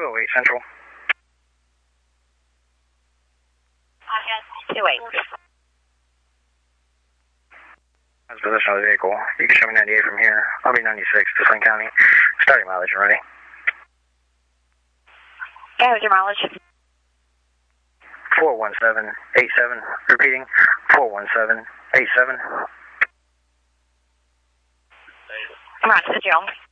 208 Central. Yes, 28. That's the position of the vehicle. You can show me 98 from here. I'll be 96 to Flint County. Starting mileage, ready? Okay, what's your mileage? 41787. Repeating, 41787. Come on, sit you home.